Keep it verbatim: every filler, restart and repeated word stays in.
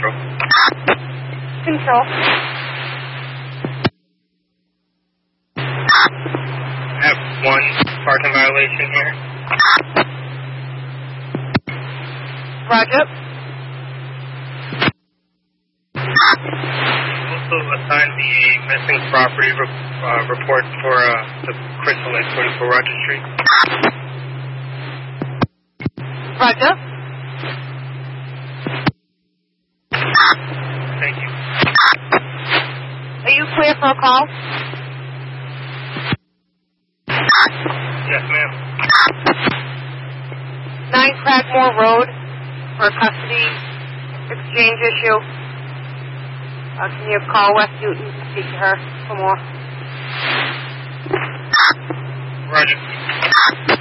Control. Control. I have one parking violation here. Roger. Also assigned the missing property re uh, report for uh, the Crystal Lake twenty-four Roger Street. Roger. Thank you. Are you clear for a call? Yes, ma'am. nine Cragmore Road for a custody exchange issue. Uh, can you call West Newton to speak to her for more? Roger.